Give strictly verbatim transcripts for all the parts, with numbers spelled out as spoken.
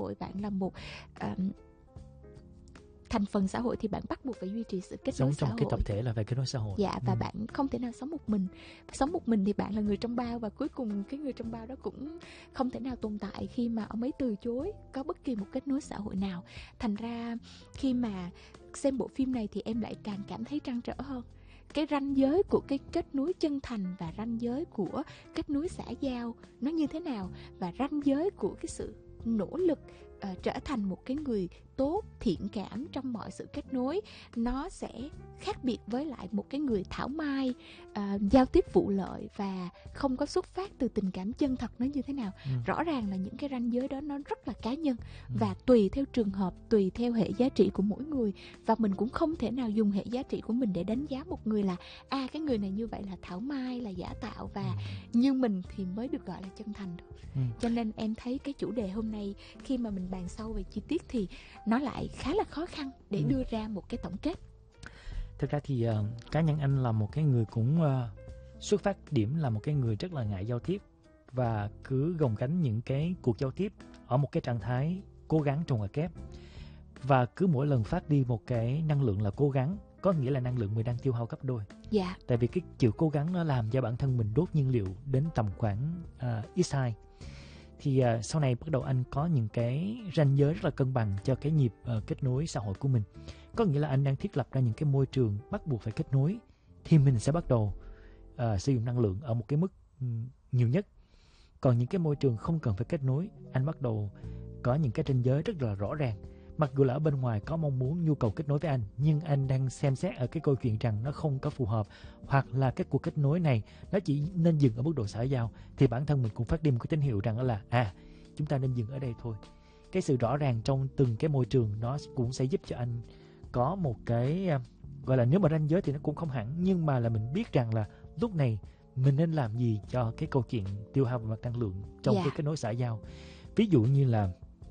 hội, bạn là một uh, thành phần xã hội thì bạn bắt buộc phải duy trì sự kết sống nối xã trong hội. cái tập thể là phải kết nối xã hội. Dạ, và ừ. bạn không thể nào sống một mình. Sống một mình thì bạn là người trong bao, và cuối cùng cái người trong bao đó cũng không thể nào tồn tại khi mà ông ấy từ chối có bất kỳ một kết nối xã hội nào. Thành ra khi mà xem bộ phim này thì em lại càng cảm thấy trăn trở hơn. Cái ranh giới của cái kết nối chân thành và ranh giới của kết nối xã giao nó như thế nào, và ranh giới của cái sự nỗ lực uh, trở thành một cái người tốt, thiện cảm trong mọi sự kết nối, nó sẽ khác biệt với lại một cái người thảo mai, uh, giao tiếp vụ lợi và không có xuất phát từ tình cảm chân thật nó như thế nào. ừ. Rõ ràng là những cái ranh giới đó nó rất là cá nhân, ừ. và tùy theo trường hợp, tùy theo hệ giá trị của mỗi người, và mình cũng không thể nào dùng hệ giá trị của mình để đánh giá một người là à cái người này như vậy là thảo mai, là giả tạo, và ừ. như mình thì mới được gọi là chân thành được. ừ. Cho nên em thấy cái chủ đề hôm nay khi mà mình bàn sâu về chi tiết thì nó lại khá là khó khăn để ừ. đưa ra một cái tổng kết. Thực ra thì uh, cá nhân anh là một cái người cũng uh, xuất phát điểm là một cái người rất là ngại giao tiếp, và cứ gồng gánh những cái cuộc giao tiếp ở một cái trạng thái cố gắng trong ngoặc kép, và cứ mỗi lần phát đi một cái năng lượng là cố gắng, có nghĩa là năng lượng mình đang tiêu hao gấp đôi. Dạ. Tại vì cái chịu cố gắng nó làm cho bản thân mình đốt nhiên liệu đến tầm khoảng uh, x hai. Thì uh, sau này bắt đầu anh có những cái ranh giới rất là cân bằng cho cái nhịp uh, kết nối xã hội của mình. Có nghĩa là anh đang thiết lập ra những cái môi trường bắt buộc phải kết nối, thì mình sẽ bắt đầu uh, sử dụng năng lượng ở một cái mức um, nhiều nhất. Còn những cái môi trường không cần phải kết nối, anh bắt đầu có những cái ranh giới rất là rõ ràng. Mặc dù là ở bên ngoài có mong muốn nhu cầu kết nối với anh, nhưng anh đang xem xét ở cái câu chuyện rằng nó không có phù hợp, hoặc là cái cuộc kết nối này nó chỉ nên dừng ở mức độ xã giao, thì bản thân mình cũng phát đi một cái tín hiệu rằng là à chúng ta nên dừng ở đây thôi. Cái sự rõ ràng trong từng cái môi trường nó cũng sẽ giúp cho anh có một cái gọi là, nếu mà ranh giới thì nó cũng không hẳn, nhưng mà là mình biết rằng là lúc này mình nên làm gì cho cái câu chuyện tiêu hao về mặt năng lượng trong yeah. cái kết nối xã giao. Ví dụ như là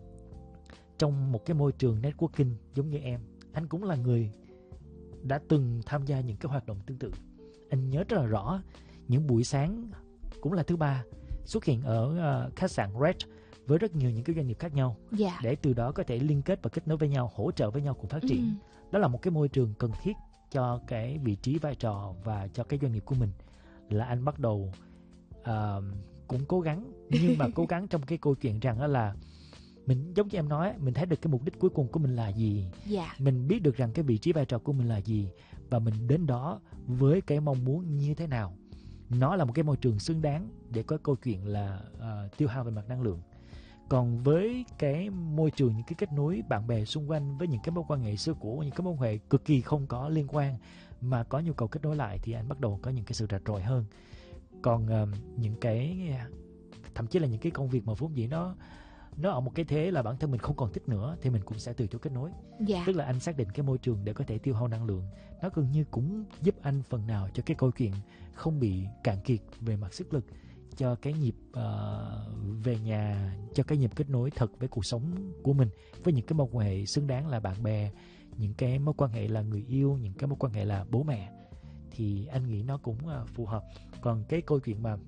trong một cái môi trường networking giống như em, anh cũng là người đã từng tham gia những cái hoạt động tương tự. Anh nhớ rất là rõ những buổi sáng cũng là thứ ba xuất hiện ở uh, khách sạn Red với rất nhiều những cái doanh nghiệp khác nhau, yeah. để từ đó có thể liên kết và kết nối với nhau, hỗ trợ với nhau cùng phát triển. ừ. Đó là một cái môi trường cần thiết cho cái vị trí vai trò và cho cái doanh nghiệp của mình. Là anh bắt đầu uh, cũng cố gắng, nhưng mà cố gắng trong cái câu chuyện rằng đó là mình, giống như em nói, mình thấy được cái mục đích cuối cùng của mình là gì, yeah. mình biết được rằng cái vị trí vai trò của mình là gì, và mình đến đó với cái mong muốn như thế nào. Nó là một cái môi trường xứng đáng để có câu chuyện là uh, tiêu hao về mặt năng lượng. Còn với cái môi trường, những cái kết nối bạn bè xung quanh với những cái mối quan hệ xưa cũ, những cái mối quan hệ cực kỳ không có liên quan mà có nhu cầu kết nối lại, thì anh bắt đầu có những cái sự rạch ròi hơn. Còn uh, những cái thậm chí là những cái công việc mà vốn dĩ nó nó ở một cái thế là bản thân mình không còn thích nữa, thì mình cũng sẽ từ chối kết nối. Dạ. Tức là anh xác định cái môi trường để có thể tiêu hao năng lượng, nó gần như cũng giúp anh phần nào cho cái câu chuyện không bị cạn kiệt về mặt sức lực, cho cái nhịp uh, về nhà, cho cái nhịp kết nối thật với cuộc sống của mình, với những cái mối quan hệ xứng đáng là bạn bè, những cái mối quan hệ là người yêu, những cái mối quan hệ là bố mẹ, thì anh nghĩ nó cũng uh, phù hợp. Còn cái câu chuyện mà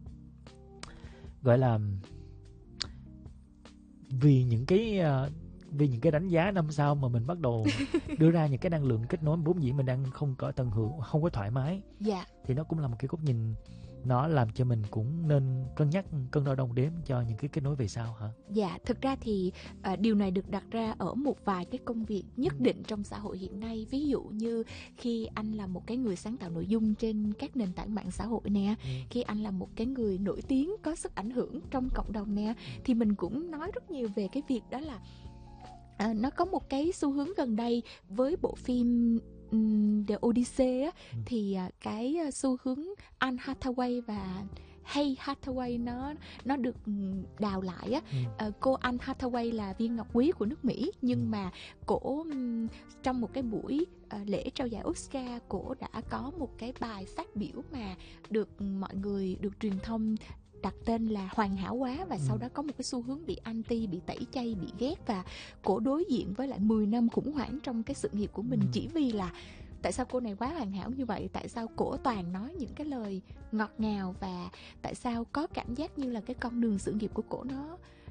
gọi là vì những cái uh, vì những cái đánh giá năm sau mà mình bắt đầu đưa ra những cái năng lượng kết nối vốn dĩ mình đang không có tận hưởng, không có thoải mái, dạ. thì nó cũng là một cái góc nhìn, nó làm cho mình cũng nên cân nhắc, cân đo đong đếm cho những cái kết nối về sau hả? Dạ, thực ra thì uh, điều này được đặt ra ở một vài cái công việc nhất ừ. định trong xã hội hiện nay. Ví dụ như khi anh là một cái người sáng tạo nội dung trên các nền tảng mạng xã hội nè, ừ. khi anh là một cái người nổi tiếng có sức ảnh hưởng trong cộng đồng nè, ừ. thì mình cũng nói rất nhiều về cái việc đó là uh, nó có một cái xu hướng gần đây với bộ phim The Odyssey á, ừ. thì uh, cái uh, xu hướng Anne Hathaway và Hay Hathaway nó nó được đào lại á. ừ. uh, cô Anne Hathaway là viên ngọc quý của nước Mỹ, nhưng ừ. mà cổ um, trong một cái buổi uh, lễ trao giải Oscar, cổ đã có một cái bài phát biểu mà được mọi người, được truyền thông đặt tên là hoàn hảo quá, và ừ. sau đó có một cái xu hướng bị anti, bị tẩy chay, bị ghét, và cổ đối diện với lại mười năm khủng hoảng trong cái sự nghiệp của mình, ừ. chỉ vì là tại sao cô này quá hoàn hảo như vậy, tại sao cổ toàn nói những cái lời ngọt ngào, và tại sao có cảm giác như là cái con đường sự nghiệp của cổ nó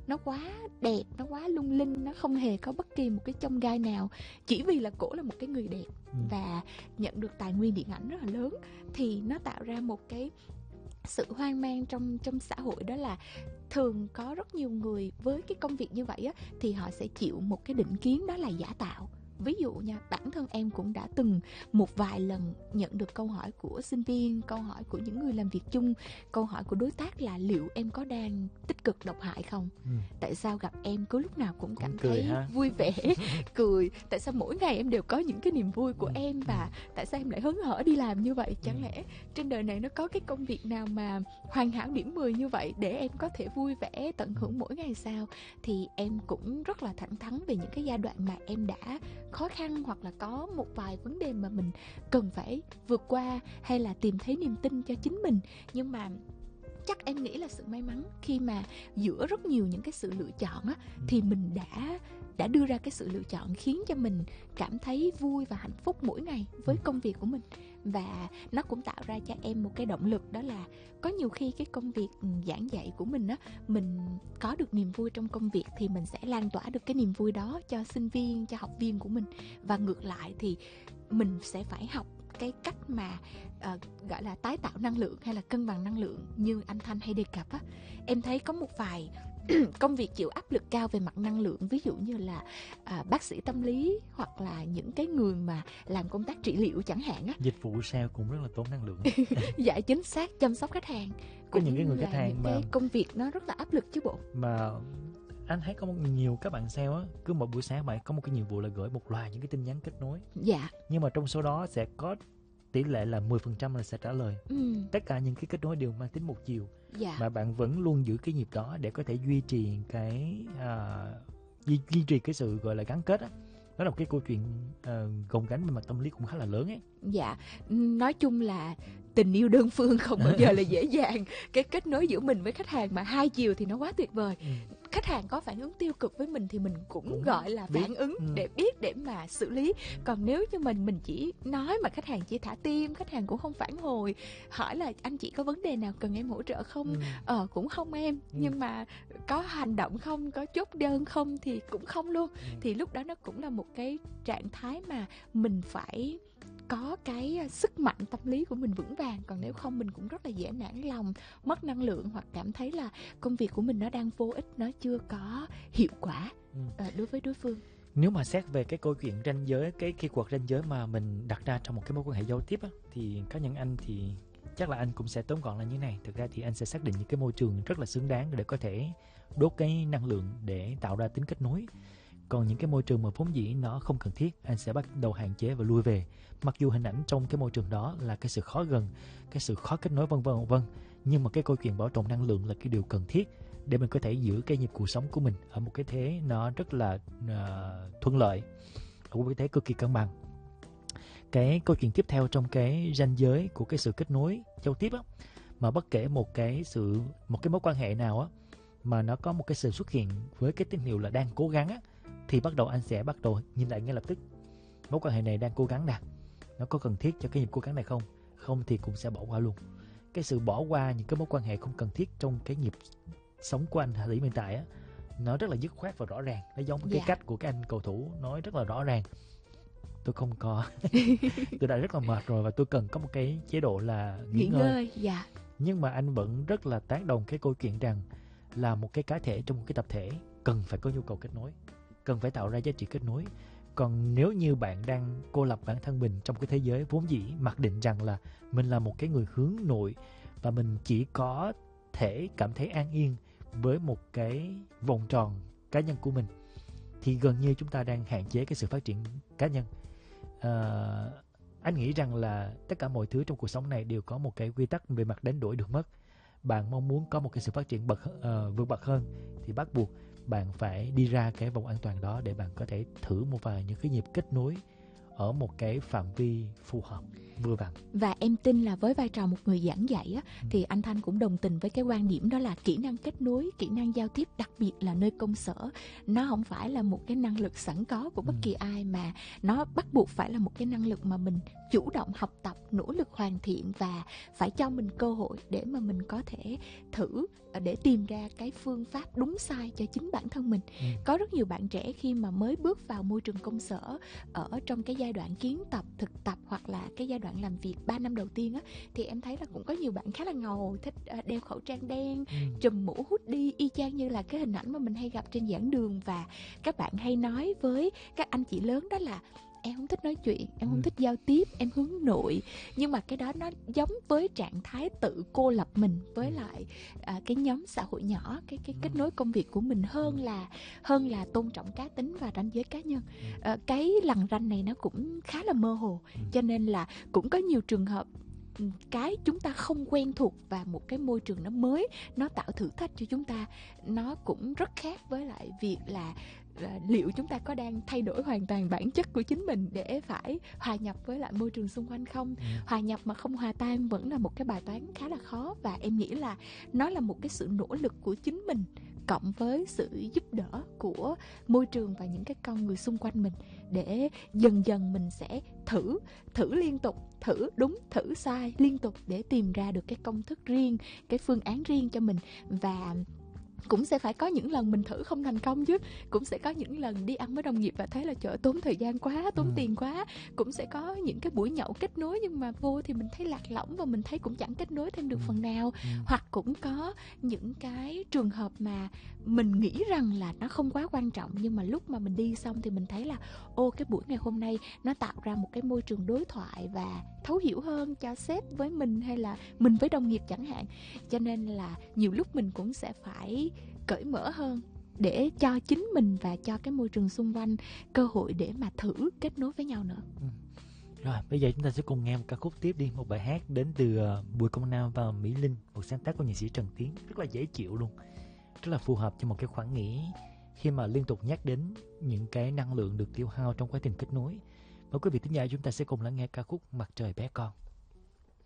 nó quá đẹp, nó quá lung linh, nó không hề có bất kỳ một cái chông gai nào, chỉ vì là cổ là một cái người đẹp Ừ. và nhận được tài nguyên điện ảnh rất là lớn, thì nó tạo ra một cái sự hoang mang trong trong xã hội. Đó là thường có rất nhiều người với cái công việc như vậy á, thì họ sẽ chịu một cái định kiến đó là giả tạo. Ví dụ nha, bản thân em cũng đã từng một vài lần nhận được câu hỏi của sinh viên, câu hỏi của những người làm việc chung, câu hỏi của đối tác là liệu em có đang tích cực độc hại không? Ừ. Tại sao gặp em cứ lúc nào cũng, Cũng cảm cười thấy ha. vui vẻ, cười? Tại sao mỗi ngày em đều có những cái niềm vui của Ừ. em, và Ừ. tại sao em lại hớn hở đi làm như vậy? Chẳng Ừ. lẽ trên đời này nó có cái công việc nào mà hoàn hảo điểm mười như vậy để em có thể vui vẻ tận hưởng mỗi ngày sao? Thì em cũng rất là thẳng thắn về những cái giai đoạn mà em đã khó khăn, hoặc là có một vài vấn đề mà mình cần phải vượt qua, hay là tìm thấy niềm tin cho chính mình. Nhưng mà chắc em nghĩ là sự may mắn khi mà giữa rất nhiều những cái sự lựa chọn á, thì mình đã đã đưa ra cái sự lựa chọn khiến cho mình cảm thấy vui và hạnh phúc mỗi ngày với công việc của mình. Và nó cũng tạo ra cho em một cái động lực, đó là có nhiều khi cái công việc giảng dạy của mình á, mình có được niềm vui trong công việc thì mình sẽ lan tỏa được cái niềm vui đó cho sinh viên, cho học viên của mình. Và ngược lại thì mình sẽ phải học cái cách mà uh, gọi là tái tạo năng lượng hay là cân bằng năng lượng như anh Thanh hay đề cập á. Em thấy có một vài công việc chịu áp lực cao về mặt năng lượng, ví dụ như là à, bác sĩ tâm lý, hoặc là những cái người mà làm công tác trị liệu chẳng hạn á. Dịch vụ sale cũng rất là tốn năng lượng. Dạ chính xác, chăm sóc khách hàng Có cũng những cái người là khách hàng những mà cái công việc nó rất là áp lực chứ bộ. mà anh thấy có một nhiều các bạn sale á, cứ một buổi sáng bạn có một cái nhiệm vụ là gửi một loạt những cái tin nhắn kết nối. Dạ. Nhưng mà trong số đó sẽ có tỷ lệ là mười phần trăm là sẽ trả lời. Ừ. Tất cả những cái kết nối đều mang tính một chiều. Dạ. Mà bạn vẫn luôn giữ cái nhịp đó để có thể duy trì cái à, duy, duy trì cái sự gọi là gắn kết á. Đó là một cái câu chuyện uh, gồng gánh về mặt tâm lý cũng khá là lớn ấy. Dạ, nói chung là tình yêu đơn phương không bao giờ là dễ dàng. Cái kết nối giữa mình với khách hàng mà hai chiều thì nó quá tuyệt vời. Ừ. Khách hàng có phản ứng tiêu cực với mình thì mình cũng, cũng gọi là biết. Phản ứng ừ. để biết để mà xử lý. Còn nếu như mình mình chỉ nói mà khách hàng chỉ thả tim, khách hàng cũng không phản hồi, hỏi là anh chị có vấn đề nào cần em hỗ trợ không? Ừ. Ờ cũng không em. Ừ. Nhưng mà có hành động không, có chốt đơn không thì cũng không luôn. Ừ. Thì lúc đó nó cũng là một cái trạng thái mà mình phải có cái sức mạnh tâm lý của mình vững vàng. Còn nếu không mình cũng rất là dễ nản lòng, mất năng lượng, hoặc cảm thấy là công việc của mình nó đang vô ích, nó chưa có hiệu quả ừ. uh, đối với đối phương. Nếu mà xét về cái câu chuyện ranh giới, cái khi cuộc ranh giới mà mình đặt ra trong một cái mối quan hệ giao tiếp á, thì cá nhân anh thì chắc là anh cũng sẽ tóm gọn là như thế này. Thực ra thì anh sẽ xác định những cái môi trường rất là xứng đáng để có thể đốt cái năng lượng để tạo ra tính kết nối. Còn những cái môi trường mà vốn dĩ nó không cần thiết, anh sẽ bắt đầu hạn chế và lui về. Mặc dù hình ảnh trong cái môi trường đó là cái sự khó gần, cái sự khó kết nối vân vân vân, nhưng mà cái câu chuyện bảo tồn năng lượng là cái điều cần thiết để mình có thể giữ cái nhịp cuộc sống của mình ở một cái thế nó rất là uh, thuận lợi, ở một cái thế cực kỳ cân bằng. Cái câu chuyện tiếp theo trong cái ranh giới của cái sự kết nối giao tiếp á, mà bất kể một cái sự một cái mối quan hệ nào á mà nó có một cái sự xuất hiện với cái tín hiệu là đang cố gắng á, thì bắt đầu anh sẽ bắt đầu nhìn lại ngay lập tức. Mối quan hệ này đang cố gắng nè, nó có cần thiết cho cái nhịp cố gắng này không? Không thì cũng sẽ bỏ qua luôn. Cái sự bỏ qua những cái mối quan hệ không cần thiết trong cái nhịp sống của anh thời điểm hiện tại á, nó rất là dứt khoát và rõ ràng. Nó giống yeah. cái cách của cái anh cầu thủ nói rất là rõ ràng. Tôi không có tôi đã rất là mệt rồi và tôi cần có một cái chế độ là nghỉ, nghỉ ngơi, ngơi. Yeah. Nhưng mà anh vẫn rất là tán đồng cái câu chuyện rằng là một cái cá thể trong một cái tập thể cần phải có nhu cầu kết nối, cần phải tạo ra giá trị kết nối. Còn nếu như bạn đang cô lập bản thân mình trong cái thế giới vốn dĩ mặc định rằng là mình là một cái người hướng nội và mình chỉ có thể cảm thấy an yên với một cái vòng tròn cá nhân của mình, thì gần như chúng ta đang hạn chế cái sự phát triển cá nhân. À, anh nghĩ rằng là tất cả mọi thứ trong cuộc sống này đều có một cái quy tắc về mặt đánh đổi được mất. Bạn mong muốn có một cái sự phát triển bậc uh, vượt bậc hơn thì bắt buộc bạn phải đi ra cái vòng an toàn đó để bạn có thể thử một vài những cái nhịp kết nối ở một cái phạm vi phù hợp, vừa vặn. Và em tin là với vai trò một người giảng dạy á, Ừ. thì anh Thanh cũng đồng tình với cái quan điểm đó là kỹ năng kết nối, kỹ năng giao tiếp, đặc biệt là nơi công sở, nó không phải là một cái năng lực sẵn có của bất Ừ. kỳ ai, mà nó bắt buộc phải là một cái năng lực mà mình chủ động học tập, nỗ lực hoàn thiện và phải cho mình cơ hội để mà mình có thể thử, để tìm ra cái phương pháp đúng sai cho chính bản thân mình. Ừ. Có rất nhiều bạn trẻ khi mà mới bước vào môi trường công sở, ở trong cái giai đoạn kiến tập, thực tập hoặc là cái giai đoạn làm việc ba năm đầu tiên á, thì em thấy là cũng có nhiều bạn khá là ngầu, thích uh, đeo khẩu trang đen, Ừ. trùm mũ hoodie, y chang như là cái hình ảnh mà mình hay gặp trên giảng đường. Và các bạn hay nói với các anh chị lớn đó là em không thích nói chuyện, em không Ừ. thích giao tiếp, em hướng nội. Nhưng mà cái đó nó giống với trạng thái tự cô lập mình với Ừ. lại à, cái nhóm xã hội nhỏ, cái cái Ừ. kết nối công việc của mình hơn Ừ. là hơn là tôn trọng cá tính và ranh giới cá nhân. Ừ. À, cái lằn ranh này nó cũng khá là mơ hồ, Ừ. cho nên là cũng có nhiều trường hợp cái chúng ta không quen thuộc và một cái môi trường nó mới, nó tạo thử thách cho chúng ta, nó cũng rất khác với lại việc là là liệu chúng ta có đang thay đổi hoàn toàn bản chất của chính mình để phải hòa nhập với lại môi trường xung quanh không. Ừ. Hòa nhập mà không hòa tan vẫn là một cái bài toán khá là khó, và em nghĩ là nó là một cái sự nỗ lực của chính mình cộng với sự giúp đỡ của môi trường và những cái con người xung quanh mình, để dần dần mình sẽ thử thử liên tục, thử đúng thử sai liên tục để tìm ra được cái công thức riêng, cái phương án riêng cho mình. Và cũng sẽ phải có những lần mình thử không thành công chứ, cũng sẽ có những lần đi ăn với đồng nghiệp và thấy là trời ơi, tốn thời gian quá, tốn Ừ. tiền quá. Cũng sẽ có những cái buổi nhậu kết nối nhưng mà vô thì mình thấy lạc lõng và mình thấy cũng chẳng kết nối thêm được Ừ. phần nào. Ừ. Hoặc cũng có những cái trường hợp mà mình nghĩ rằng là nó không quá quan trọng, nhưng mà lúc mà mình đi xong thì mình thấy là ô, cái buổi ngày hôm nay nó tạo ra một cái môi trường đối thoại và thấu hiểu hơn cho sếp với mình hay là mình với đồng nghiệp chẳng hạn. Cho nên là nhiều lúc mình cũng sẽ phải cởi mở hơn để cho chính mình và cho cái môi trường xung quanh cơ hội để mà thử kết nối với nhau nữa. Ừ. Rồi, bây giờ chúng ta sẽ cùng nghe một ca khúc tiếp đi, một bài hát đến từ uh, Bùi Công Nam và Mỹ Linh, một sáng tác của nhạc sĩ Trần Tiến, rất là dễ chịu luôn, rất là phù hợp cho một cái khoảng nghỉ khi mà liên tục nhắc đến những cái năng lượng được tiêu hao trong quá trình kết nối. Mời quý vị thính giả chúng ta sẽ cùng lắng nghe ca khúc Mặt Trời Bé Con.